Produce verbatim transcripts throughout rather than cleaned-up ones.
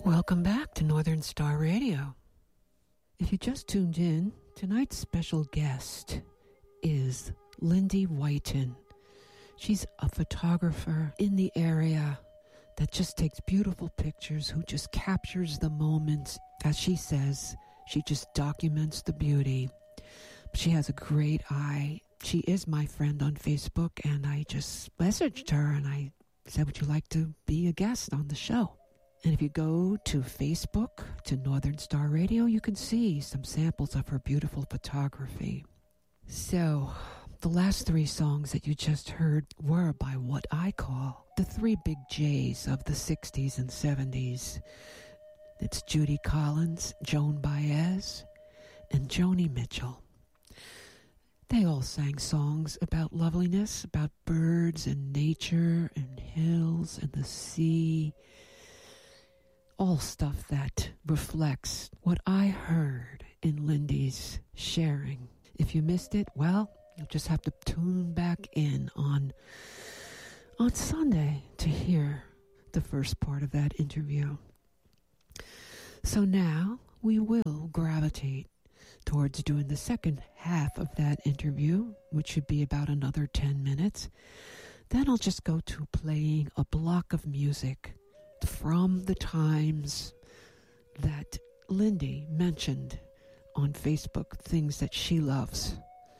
Welcome back to Northern Star Radio. If you just tuned in, tonight's special guest is Lindy Whiten. She's a photographer in the area that just takes beautiful pictures, who just captures the moments. As she says, she just documents the beauty. She has a great eye. She is my friend on Facebook, and I just messaged her and I said, would you like to be a guest on the show? And if you go to Facebook, to Northern Star Radio, you can see some samples of her beautiful photography. So, the last three songs that you just heard were by what I call the three big J's of the sixties and seventies. It's Judy Collins, Joan Baez, and Joni Mitchell. They all sang songs about loveliness, about birds and nature and hills and the sea. All stuff that reflects what I heard in Lindy's sharing. If you missed it, well, you'll just have to tune back in on, on Sunday to hear the first part of that interview. So now we will gravitate towards doing the second half of that interview, which should be about another ten minutes. Then I'll just go to playing a block of music from the times that Lindy mentioned on Facebook, things that she loves.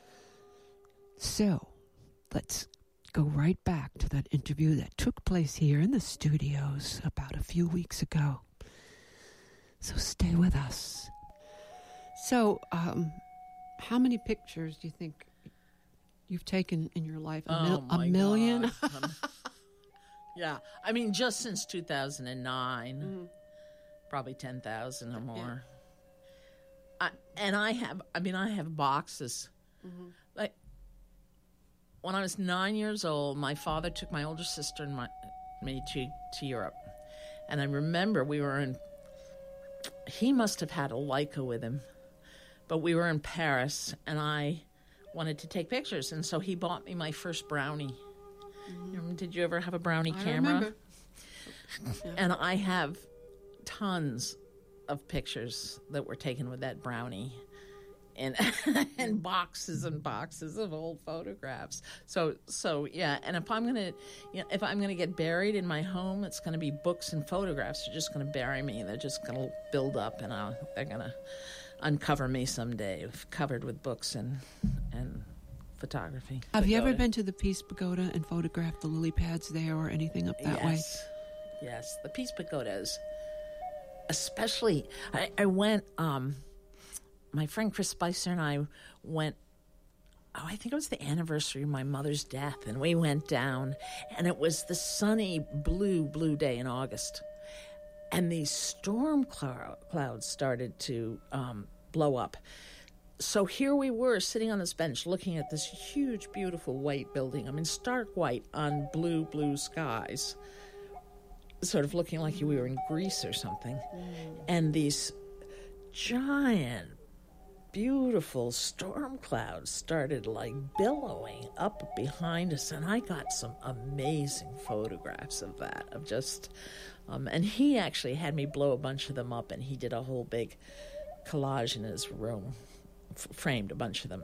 So let's go right back to that interview that took place here in the studios about a few weeks ago. So stay with us. So, um, how many pictures do you think you've taken in your life? A, mil- oh a million? um, yeah, I mean, just since two thousand nine, mm-hmm. probably ten thousand or more. Yeah. I, and I have, I mean, I have boxes. Mm-hmm. Like, when I was nine years old, my father took my older sister and my, me to, to Europe. And I remember we were in, he must have had a Leica with him, but we were in Paris, and I wanted to take pictures. And so he bought me my first Brownie. Mm-hmm. Did you ever have a Brownie I camera? Remember. Yeah. And I have tons of pictures that were taken with that Brownie, and and boxes and boxes of old photographs. So so yeah. And if I'm gonna, you know, if I'm gonna get buried in my home, it's gonna be books and photographs. They're just gonna bury me. They're just gonna build up, and I'll, they're gonna uncover me someday, covered with books and and. photography. Have pagoda. you ever been to the Peace Pagoda and photographed the lily pads there or anything up that yes. way? Yes, the Peace Pagodas. Especially, I, I went, um, my friend Chris Spicer and I went, oh, I think it was the anniversary of my mother's death, and we went down, and it was the sunny blue, blue day in August, and these storm clou- clouds started to um, blow up. So here we were sitting on this bench looking at this huge, beautiful white building. I mean, stark white on blue, blue skies. Sort of looking like we were in Greece or something. Mm. And these giant, beautiful storm clouds started like billowing up behind us. And I got some amazing photographs of that, of just... Um, and he actually had me blow a bunch of them up, and he did a whole big collage in his room. F- framed a bunch of them.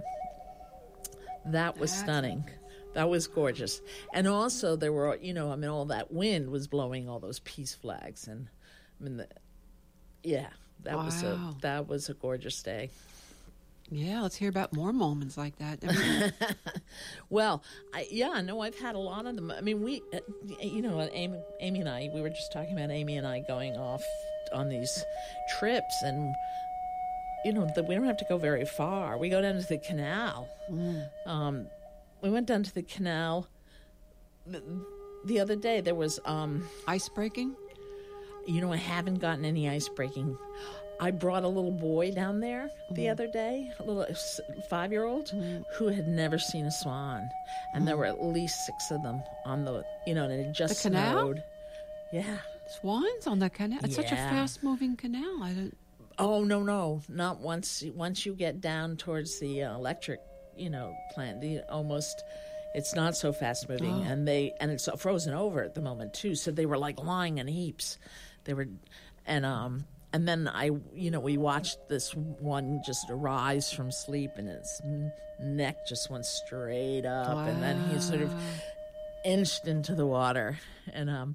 That was That's stunning. It. That was gorgeous. And also there were, you know, I mean, all that wind was blowing all those peace flags, and I mean, the, yeah, that wow. was a that was a gorgeous day. Yeah, let's hear about more moments like that. Well, I, yeah, no, I've had a lot of them. I mean, we, uh, you know, Amy, Amy and I, we were just talking about Amy and I going off on these trips, and you know, the, we don't have to go very far. We go down to the canal. Mm. Um, we went down to the canal the, the other day. There was... Um, ice breaking? You know, I haven't gotten any ice breaking. I brought a little boy down there mm. the other day, a little five-year-old, mm. who had never seen a swan. And mm. there were at least six of them on the, you know, and it just the canal? snowed. Yeah. Swans on the canal? It's yeah. such a fast-moving canal. I don't... Oh, no, no, not once. Once you get down towards the uh, electric, you know, plant, the almost, it's not so fast moving, oh. and they and it's frozen over at the moment too. So they were like lying in heaps. They were, And um, and then I, you know, we watched this one just arise from sleep, and his n- neck just went straight up, Wow. and then he sort of inched into the water. And um,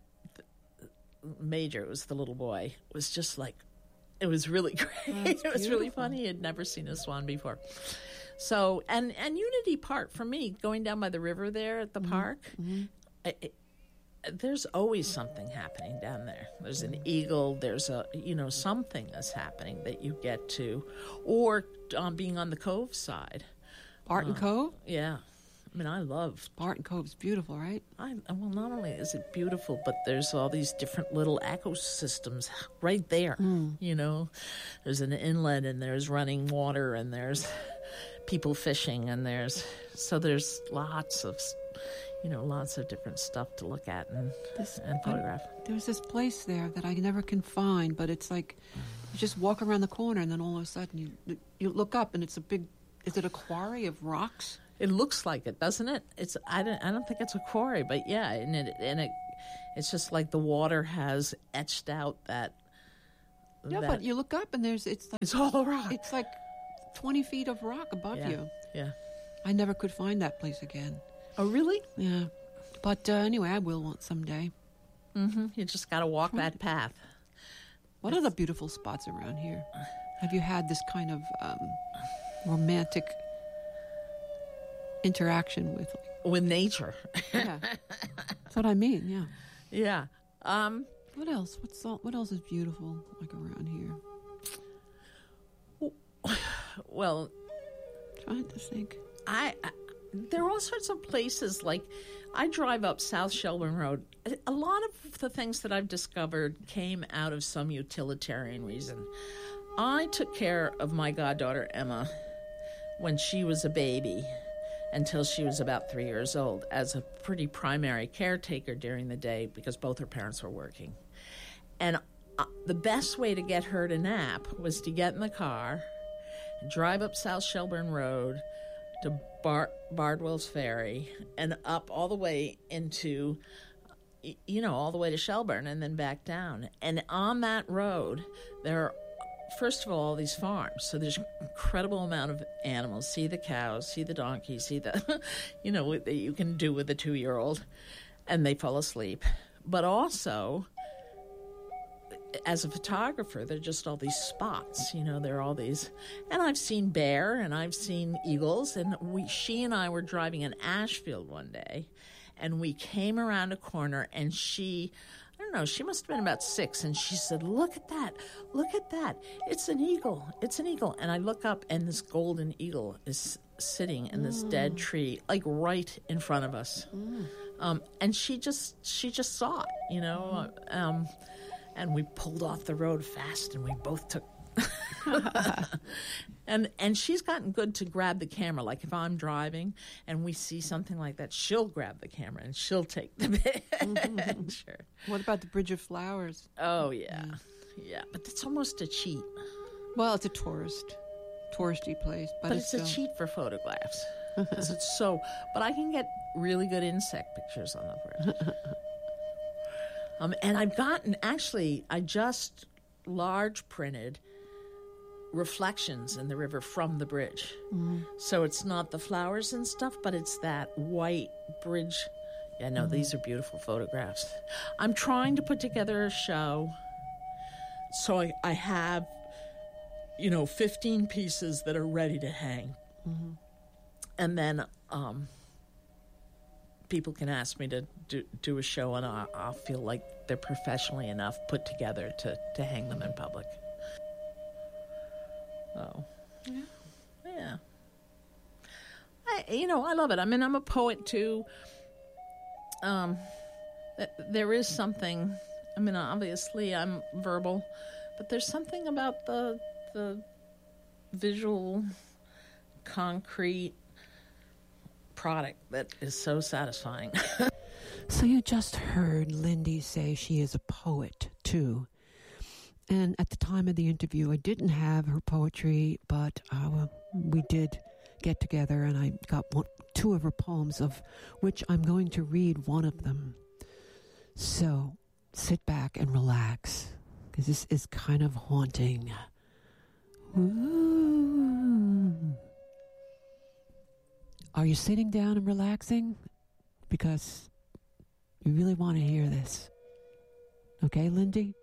Major, it was the little boy, was just like, it was really great. Oh, It was really beautiful. funny. He had never seen a swan before. So, and and Unity Park for me, going down by the river there at the Mm-hmm. park. I, it, there's always something happening down there. There's an eagle. There's a, you know, something is happening that you get to, or um, being on the Cove side. Barton Cove? Yeah, I mean, I love. Barton Cove's beautiful, right? I well, not only is it beautiful, but there's all these different little ecosystems right there. You know, there's an inlet, and there's running water, and there's people fishing, and there's so there's lots of. You know, lots of different stuff to look at and, This- and photograph. There's this place there that I never can find, but it's like you just walk around the corner, and then all of a sudden you you look up, and it's a big. Is it a quarry of rocks? It looks like it, doesn't it? It's I don't I don't think it's a quarry, but yeah, and it and it it's just like the water has etched out that. Yeah, that- but you look up, and there's it's like it's all rock. it's like twenty feet of rock above yeah, you. yeah. I never could find that place again. Oh, really? Yeah, but uh, anyway, I will want someday. Mm-hmm. You just got to walk that path. What are the beautiful spots around here? Have you had this kind of um, romantic interaction with? With nature. Yeah, that's what I mean. Yeah. yeah. Um, What else? What's all, what else is beautiful like around here? well, Trying to think. I, I there are all sorts of places. Like I drive up South Shelburne Road. A lot of the things that I've discovered came out of some utilitarian reason. I took care of my goddaughter Emma when she was a baby until she was about three years old as a pretty primary caretaker during the day because both her parents were working. And uh, the best way to get her to nap was to get in the car, drive up South Shelburne Road to Bar- Bardwell's Ferry and up all the way into, y- you know, all the way to Shelburne and then back down. And on that road, there are, first of all, all these farms. So there's an incredible amount of animals. See the cows, see the donkeys, see the, you know, that you can do with a two-year-old. And they fall asleep. But also, as a photographer, there are just all these spots, you know, there are all these, and I've seen bear and I've seen eagles, and we, she and I were driving in Ashfield one day, and we came around a corner, and she, I don't know, she must have been about six, and she said, look at that, look at that, it's an eagle, it's an eagle, and I look up, and this golden eagle is sitting in this mm. dead tree, like right in front of us, mm. um, and she just, she just saw it, you know, mm. um, and we pulled off the road fast, and we both took. and and she's gotten good to grab the camera. Like if I'm driving and we see something like that, she'll grab the camera and she'll take the picture. What about the Bridge of Flowers? Oh yeah, yeah, yeah. But it's almost a cheat. Well, it's a tourist, touristy place, but, but it's, it's a still... cheat for photographs because it's so. But I can get really good insect pictures on the bridge. Um, and I've gotten, actually, I just large printed reflections in the river from the bridge. Mm. So it's not the flowers and stuff, but it's that white bridge. Yeah, no, mm. these are beautiful photographs. I'm trying to put together a show. So I, I have, you know, fifteen pieces that are ready to hang. Mm-hmm. And then... Um, people can ask me to do, do a show, and I'll, I'll feel like they're professionally enough put together to, to hang them in public. Oh, yeah. yeah. I, you know, I love it. I mean, I'm a poet, too. Um, th- there is something, I mean, obviously I'm verbal, but there's something about the the visual, concrete product that is so satisfying. So you just heard Lindy say she is a poet too, and at the time of the interview I didn't have her poetry, but uh, we did get together and I got one, two of her poems, of which I'm going to read one of them. So sit back and relax because this is kind of haunting. Ooh. Are you sitting down and relaxing? Because you really want to hear this. Okay, Lindy?